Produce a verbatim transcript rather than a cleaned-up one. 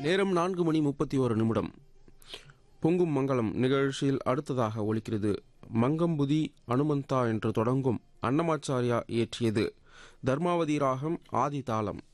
நேரம் நான்கு மணி முப்பத்தி ஒரு நிமிடம். பொங்கும் மங்களம் நிகழ்ச்சியில் அடுத்ததாக ஒலிக்கிறது மங்கம்புதி அனுமந்தா என்று தொடங்கும் அன்னமாச்சாரியா இயற்றியது தர்மாவதி ராகம் ஆதி தாளம்.